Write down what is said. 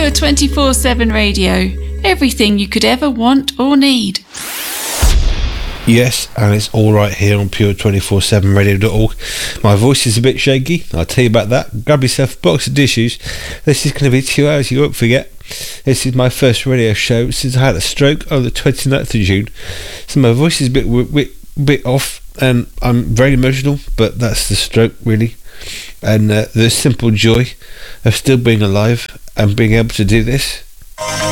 Pure 24/7 Radio. Everything you could ever want or need. Yes, and it's all right here on pure247radio.org. My voice is a bit shaky, I'll tell you about that. Grab yourself a box of tissues. This is going to be 2 hours, you won't forget. This is my first radio show since I had a stroke on the 29th of June. So my voice is a bit off, and I'm very emotional, but that's the stroke, really. And the simple joy of still being alive and being able to do this.